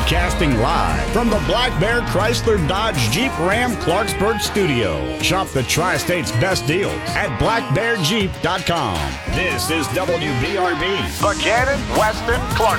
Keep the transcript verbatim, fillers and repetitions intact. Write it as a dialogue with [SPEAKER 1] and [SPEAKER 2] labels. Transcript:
[SPEAKER 1] Broadcasting live from the Black Bear Chrysler Dodge Jeep Ram Clarksburg studio. Shop the Tri-State's best deals at black bear jeep dot com. This is W B R B, Buchanan, Weston, Clark.